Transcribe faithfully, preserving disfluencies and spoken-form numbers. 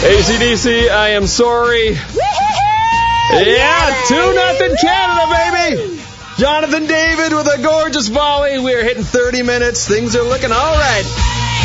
A C D C, I Am Sorry. Yeah, two nothing Canada, baby. Jonathan David with a gorgeous volley. We're hitting thirty minutes. Things are looking all right.